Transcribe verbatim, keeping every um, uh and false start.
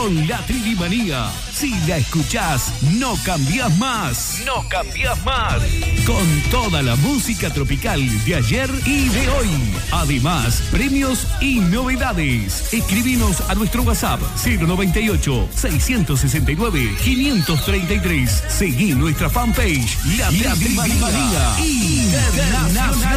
con la Tridimanía. Si la escuchás, no cambiás más. No cambiás más. Con toda la música tropical de ayer y de hoy. Además, premios y novedades. Escribinos a nuestro WhatsApp cero noventa y ocho, seiscientos sesenta y nueve, quinientos treinta y tres. Seguí nuestra fanpage La Tridimanía Internacional.